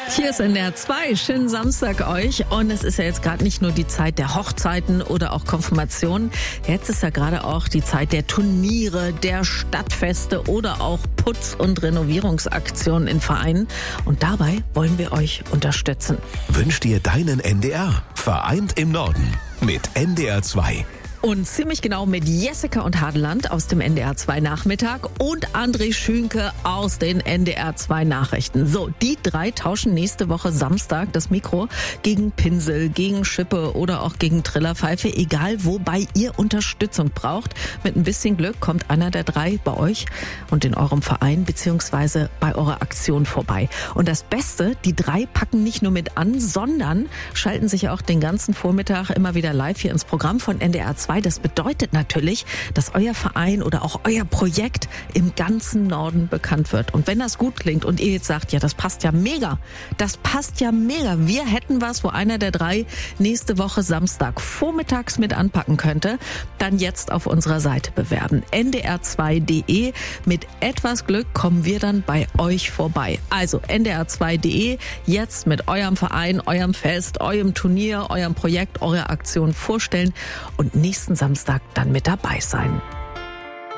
Hier ist NDR 2. Schönen Samstag euch. Und es ist ja jetzt gerade nicht nur die Zeit der Hochzeiten oder auch Konfirmationen. Jetzt ist ja gerade auch die Zeit der Turniere, der Stadtfeste oder auch Putz- und Renovierungsaktionen in Vereinen. Und dabei wollen wir euch unterstützen. Wünsch dir deinen NDR. Vereint im Norden mit NDR 2. Und ziemlich genau mit Jessica und Hadeland aus dem NDR 2 Nachmittag und André Schünke aus den NDR 2 Nachrichten. So, die drei tauschen nächste Woche Samstag das Mikro gegen Pinsel, gegen Schippe oder auch gegen Trillerpfeife, egal wobei ihr Unterstützung braucht. Mit ein bisschen Glück kommt einer der drei bei euch und in eurem Verein beziehungsweise bei eurer Aktion vorbei. Und das Beste, die drei packen nicht nur mit an, sondern schalten sich auch den ganzen Vormittag immer wieder live hier ins Programm von NDR 2. Das bedeutet natürlich, dass euer Verein oder auch euer Projekt im ganzen Norden bekannt wird. Und wenn das gut klingt und ihr jetzt sagt, ja, das passt ja mega, wir hätten was, wo einer der drei nächste Woche Samstag vormittags mit anpacken könnte, dann jetzt auf unserer Seite bewerben. ndr2.de. Mit etwas Glück kommen wir dann bei euch vorbei. Also ndr2.de, jetzt mit eurem Verein, eurem Fest, eurem Turnier, eurem Projekt, eurer Aktion vorstellen und nächsten Samstag dann mit dabei sein.